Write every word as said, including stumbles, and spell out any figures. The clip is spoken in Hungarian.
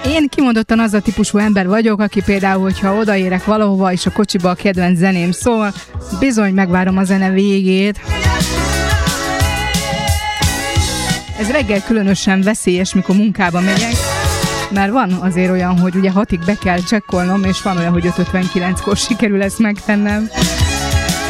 Én kimondottan az a típusú ember vagyok, aki például, hogyha odaérek valahova, és a kocsiba a kedvenc zeném szól, bizony megvárom a zene végét. Ez reggel különösen veszélyes, mikor munkába megyek, mert van azért olyan, hogy ugye hatig be kell csekkolnom, és van olyan, hogy öt ötvenkilenckor sikerül ezt megtennem.